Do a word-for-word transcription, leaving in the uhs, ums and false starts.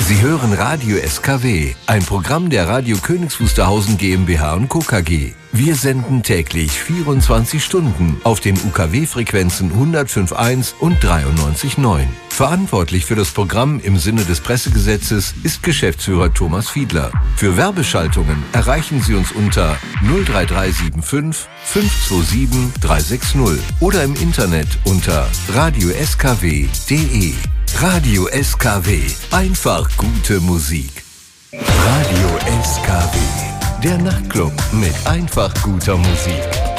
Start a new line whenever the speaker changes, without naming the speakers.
Sie hören Radio S K W, ein Programm der Radio Königs Wusterhausen GmbH und Co. K G. Wir senden täglich vierundzwanzig Stunden auf den U K W-Frequenzen hundertfünf Komma eins und dreiundneunzig Komma neun. Verantwortlich für das Programm im Sinne des Pressegesetzes ist Geschäftsführer Thomas Fiedler. Für Werbeschaltungen erreichen Sie uns unter null drei drei sieben fünf fünf zwei sieben drei sechs null oder im Internet unter radio s k w punkt d e. Radio S K W. Einfach gute Musik. Radio S K W. Der Nachtclub mit einfach guter Musik.